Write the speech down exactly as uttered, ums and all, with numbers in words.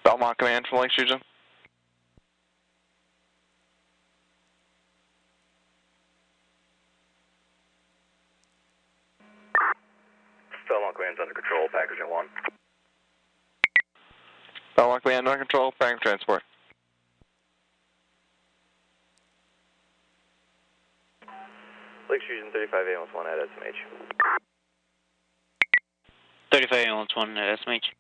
Belmont Command from Lake Fusion. Belmont Command's under control, package at one. Belmont Command under control, package transport. Lake Fusion thirty-five ambulance one at S M H. thirty-five ambulance one at S M H.